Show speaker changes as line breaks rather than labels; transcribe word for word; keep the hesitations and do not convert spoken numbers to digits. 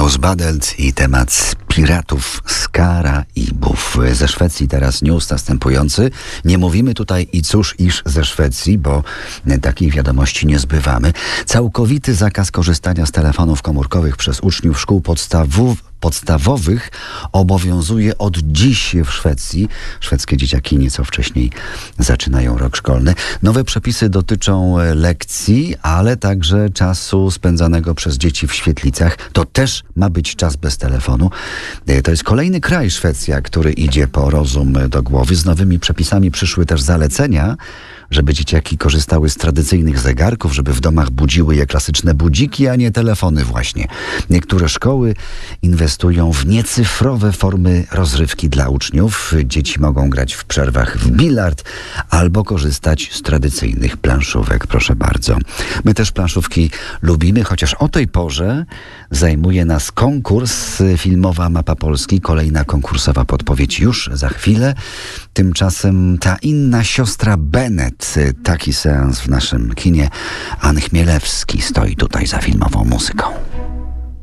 Ausbadelt i temat piratów z Karaibów. Ze Szwecji teraz news następujący. Nie mówimy tutaj i cóż iż ze Szwecji, bo takich wiadomości nie zbywamy. Całkowity zakaz korzystania z telefonów komórkowych przez uczniów szkół podstawowych podstawowych obowiązuje od dziś w Szwecji. Szwedzkie dzieciaki nieco wcześniej zaczynają rok szkolny. Nowe przepisy dotyczą lekcji, ale także czasu spędzanego przez dzieci w świetlicach. To też ma być czas bez telefonu. To jest kolejny kraj, Szwecja, który idzie po rozum do głowy. Z nowymi przepisami przyszły też zalecenia, żeby dzieciaki korzystały z tradycyjnych zegarków, żeby w domach budziły je klasyczne budziki, a nie telefony właśnie. Niektóre szkoły inwestują w niecyfrowe formy rozrywki dla uczniów. Dzieci mogą grać w przerwach w bilard albo korzystać z tradycyjnych planszówek. Proszę bardzo. My też planszówki lubimy, chociaż o tej porze zajmuje nas konkurs Filmowa Mapa Polski. Kolejna konkursowa podpowiedź już za chwilę. Tymczasem ta inna siostra Bennett. Taki seans w naszym kinie. An Chmielewski stoi tutaj za filmową muzyką.